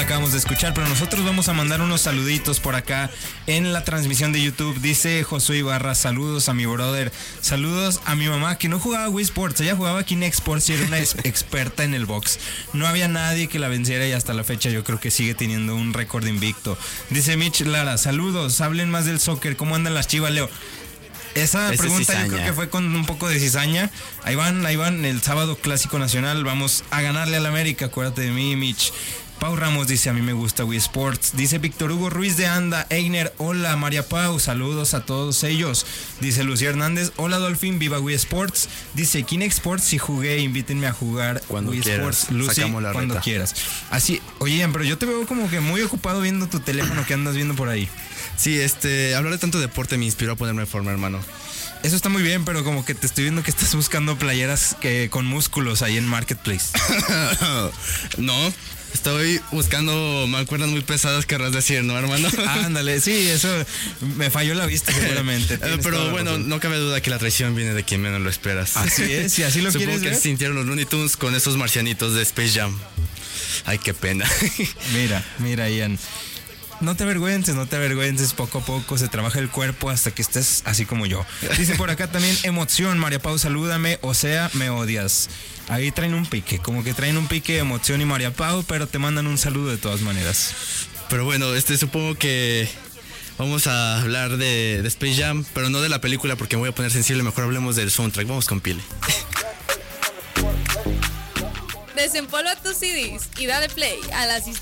acabamos de escuchar, pero nosotros vamos a mandar unos saluditos por acá en la transmisión de YouTube. Dice Josué Ibarra, saludos a mi brother, saludos a mi mamá que no jugaba Wii Sports, ella jugaba Kinect Sports y era una experta en el box. No había nadie que la venciera y hasta la fecha yo creo que sigue teniendo un récord invicto. Dice Mitch Lara, saludos, hablen más del soccer, ¿cómo andan las Chivas, Leo? Esa pregunta yo creo que fue con un poco de cizaña. Ahí van, el sábado Clásico Nacional. Vamos a ganarle al América, acuérdate de mí, Mitch. Pau Ramos dice, a mí me gusta Wii Sports. Dice Víctor Hugo Ruiz de Anda, Einer, hola María Pau, saludos a todos ellos. Dice Lucía Hernández, hola Dolphin, viva Wii Sports. Dice Kinect Sports, si jugué, invítenme a jugar cuando Wii quieras. Sports. Lucy, cuando quieras. Así, oye Ian, pero yo te veo como que muy ocupado viendo tu teléfono, que andas viendo por ahí. Sí, hablar de tanto deporte me inspiró a ponerme en forma, hermano. Eso está muy bien, pero como que te estoy viendo que estás buscando playeras con músculos ahí en Marketplace. No, estoy buscando mancuernas muy pesadas, querrás decir, ¿no, hermano? Ándale, sí, eso me falló la vista seguramente. Pero bueno, no cabe duda que la traición viene de quien menos lo esperas. Así es, si así lo Supongo quieres que ver. se sintieron los Looney Tunes con esos marcianitos de Space Jam. Ay, qué pena. Mira, Ian. No te avergüences, poco a poco se trabaja el cuerpo hasta que estés así como yo. Dice por acá también, emoción, María Pau, salúdame, o sea, me odias. Ahí traen un pique, como que traen un pique, emoción y María Pau, pero te mandan un saludo de todas maneras. Pero bueno, supongo que vamos a hablar de Space Jam, pero no de la película porque me voy a poner sensible, mejor hablemos del soundtrack, vamos con Pile. Desempolva tus CDs y dale play a las historias